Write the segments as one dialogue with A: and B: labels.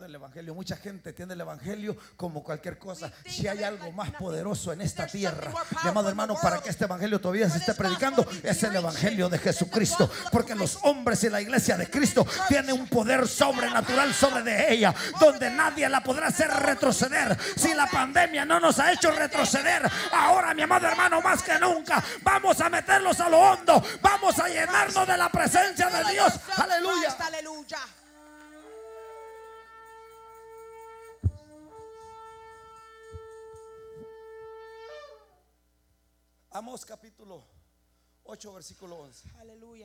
A: el evangelio. Mucha gente tiene el evangelio como cualquier cosa. Si hay algo más poderoso en esta tierra, mi amado hermano, para que este evangelio todavía se esté predicando, es el evangelio de Jesucristo. Porque los hombres y la iglesia de Cristo tienen un poder sobrenatural sobre de ella, donde nadie la podrá hacer retroceder. Si la pandemia no nos ha hecho retroceder, ahora, mi amado hermano, más que nunca vamos a meterlos a lo hondo, vamos a llenarnos de la presencia de Dios. Aleluya. Amós capítulo 8 versículo 11.
B: Aleluya.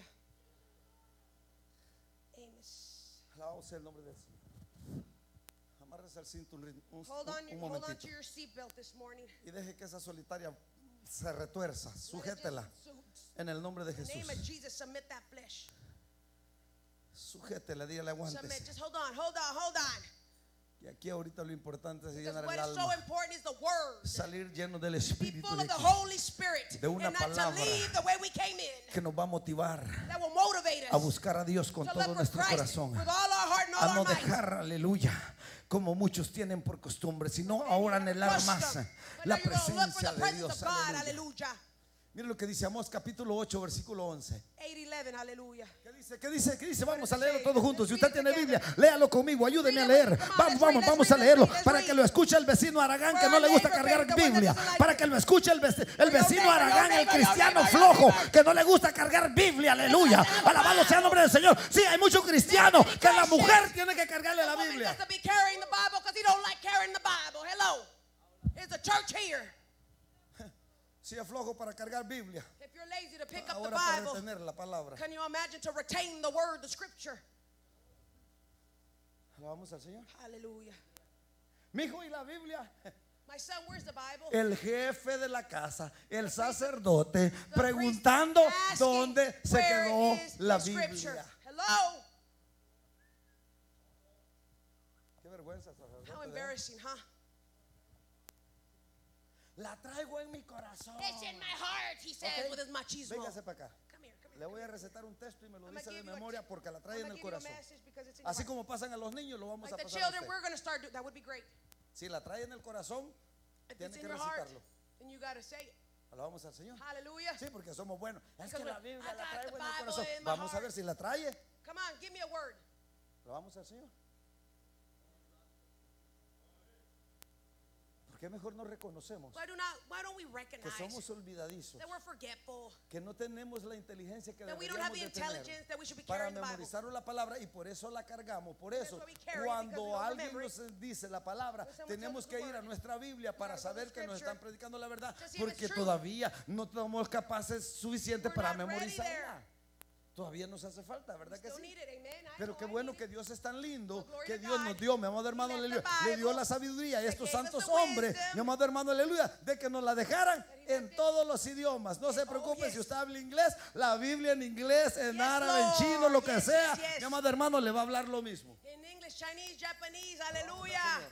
B: Amos.
A: Alabado sea el nombre del Señor. Amárrese al cinto un
B: Hold on
A: momentito
B: to your seatbelt this morning.
A: y deje que esa solitaria se retuerza. Sujétela en el nombre de
B: In the
A: Jesús.
B: name of Jesus, submit that flesh.
A: Sujétela, dígale
B: Submit.
A: aguántese.
B: Just hold on.
A: Y aquí ahorita lo importante es
B: Because
A: llenar
B: what
A: el
B: is so
A: alma,
B: important is the word.
A: salir lleno del
B: Be
A: Espíritu
B: full
A: de
B: of the
A: Cristo,
B: Holy Spirit.
A: de una
B: And not to
A: palabra
B: leave the way we came in.
A: que nos va a motivar
B: That will motivate
A: a
B: us.
A: buscar a Dios con
B: To
A: todo
B: live for
A: nuestro
B: Christ
A: corazón,
B: with all our heart and all
A: a
B: our
A: no
B: might.
A: dejar, aleluya, como muchos tienen por costumbre, sino ahora anhelar más la presencia de Dios. Aleluya.
B: Aleluya.
A: Mire lo que dice Amós capítulo 8 versículo 11.
B: 8:11, aleluya.
A: ¿Qué dice? ¿Qué dice? ¿Qué dice? Vamos a leerlo todos juntos. Si usted tiene Biblia, léalo conmigo, ayúdeme a leer. Vamos a leerlo para que lo escuche el vecino Aragán que no le gusta cargar Biblia, para que lo escuche el vecino Aragán, el cristiano flojo que no le gusta cargar Biblia. Aleluya. Alabado sea el nombre del Señor. Sí, hay muchos cristianos que la mujer tiene que cargarle la Biblia.
B: There's a church here.
A: Si es flojo para cargar Biblia,
B: If you're lazy to pick up the
A: ahora para
B: Bible,
A: retener la palabra.
B: can you imagine to retain the word, the scripture?
A: Alabamos al Señor.
B: Hallelujah.
A: Mijo, ¿y la Biblia?
B: My son, where's the Bible?
A: El jefe de la casa, el sacerdote, preguntando dónde se quedó la Biblia.
B: Hello.
A: Qué vergüenza, sacerdote.
B: How embarrassing, huh?
A: La traigo en mi corazón.
B: It's in my heart, he said,
A: Ok.
B: with his machismo.
A: Véngase para acá.
B: Come here.
A: Le voy a recetar un texto y me lo
B: I'm
A: dice
B: gonna
A: de
B: give you
A: memoria porque la trae
B: I'm
A: en
B: gonna
A: el
B: give you a
A: corazón.
B: message because it's in your
A: Así
B: heart.
A: como pasan a los niños, lo vamos
B: Like
A: a
B: the
A: pasar a
B: children,
A: usted.
B: we're going to start that would be great.
A: Si la trae en el corazón,
B: If
A: tiene
B: it's
A: que
B: in your heart,
A: recitarlo.
B: then you got to say it.
A: Alabamos al Señor.
B: Hallelujah.
A: Sí, porque somos buenos. Es que
B: Because
A: la Biblia
B: I
A: la
B: got
A: traigo
B: the
A: en el
B: Bible
A: corazón.
B: in my
A: Vamos a
B: heart.
A: ver si la trae.
B: Come on, give me a word.
A: Alabamos al Señor. ¿Por qué mejor no reconocemos
B: Why don't we
A: que
B: recognize
A: somos olvidadizos?
B: that we're forgetful,
A: Que no tenemos la inteligencia que
B: that we don't have
A: deberíamos
B: the
A: de tener
B: intelligence that we should be
A: para
B: carrying the Bible?
A: memorizar la palabra y por eso la cargamos. Por eso,
B: why we carry it, because we
A: cuando
B: don't
A: alguien
B: remember
A: nos dice la palabra,
B: When someone
A: tenemos
B: tells us
A: que
B: the
A: ir a
B: word,
A: nuestra Biblia para
B: gotta go to
A: saber que nos
B: scripture
A: están predicando la verdad,
B: to see if it's
A: porque
B: true.
A: todavía no somos capaces suficientes
B: We're
A: para
B: not ready
A: memorizarla.
B: there.
A: Todavía nos hace falta, ¿verdad que
B: Still
A: sí?
B: need it, amen. I
A: Pero
B: know
A: qué
B: I
A: bueno
B: need
A: que
B: it.
A: Dios es tan lindo,
B: Oh, glory
A: que
B: to
A: Dios
B: God.
A: nos dio, mi amado hermano,
B: He left
A: aleluya,
B: the
A: le dio
B: Bible
A: la sabiduría a
B: that
A: estos
B: gave us
A: santos
B: the
A: hombres,
B: wisdom.
A: mi amado hermano, aleluya, de que nos la dejaran en todos los idiomas. No se preocupe
B: yes.
A: si usted habla inglés, la Biblia en inglés, en
B: Yes,
A: árabe, en
B: Lord.
A: chino, lo que
B: Yes,
A: sea,
B: yes, yes.
A: mi amado hermano le va a hablar lo mismo.
B: In English, Chinese, Japanese, hallelujah.
A: Señor.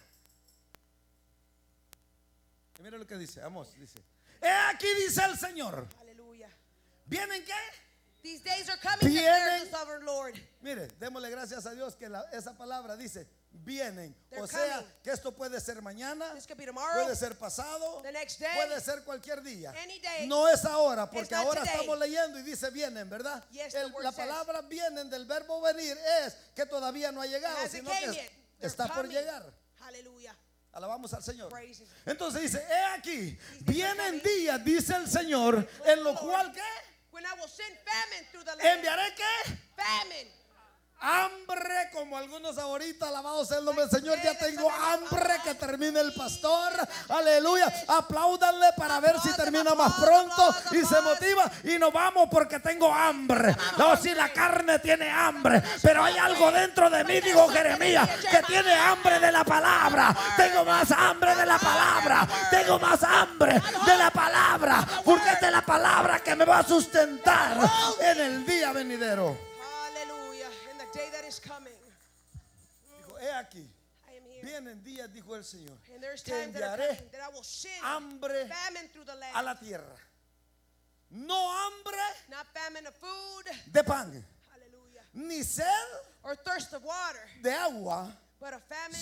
A: Y mire lo que dice, Amós, dice, he aquí dice el Señor,
B: Hallelujah.
A: ¿vienen qué?
B: These days are coming, declares the sovereign Lord.
A: Mire, démosle gracias a Dios que esa palabra dice vienen.
B: They're
A: O sea,
B: coming.
A: que esto puede ser mañana,
B: This could be tomorrow,
A: puede ser pasado,
B: the next day,
A: puede ser cualquier día.
B: any day.
A: No es ahora,
B: It's
A: porque
B: not
A: ahora
B: today.
A: estamos leyendo y dice vienen, ¿verdad?
B: Yes, the word
A: La
B: says.
A: palabra vienen del verbo venir es que todavía no ha llegado,
B: It hasn't
A: sino
B: came
A: que
B: yet. They're
A: está por
B: coming.
A: llegar.
B: Hallelujah.
A: Alabamos al Señor.
B: Praise Him.
A: Entonces dice, he aquí,
B: days are
A: vienen
B: coming.
A: días, dice el Señor, en lo cual ¿qué?
B: When I will send famine through the land.
A: Enviaré ¿qué?
B: Famine.
A: Hambre, como algunos ahorita, alabado sea el nombre del Señor. Ya tengo hambre, que termine el pastor. Aleluya. Apláudanle para ver si termina más pronto y se motiva. Y nos vamos porque tengo hambre. No, si la carne tiene hambre, pero hay algo dentro de mí, dijo Jeremías, que tiene hambre de la palabra. Tengo más hambre de la palabra. Tengo más hambre de la palabra, porque es de la palabra que me va a sustentar en el día venidero.
B: Hallelujah. In the day that is coming.
A: Dijo, he aquí,
B: I am here.
A: vienen días, dijo el Señor,
B: And there's
A: que
B: times that are
A: enviaré
B: coming that I will send
A: hambre
B: famine through the land.
A: a la tierra. No hambre
B: Not famine of food.
A: de pan,
B: Hallelujah.
A: ni sed
B: Or thirst of water.
A: de agua,
B: But a famine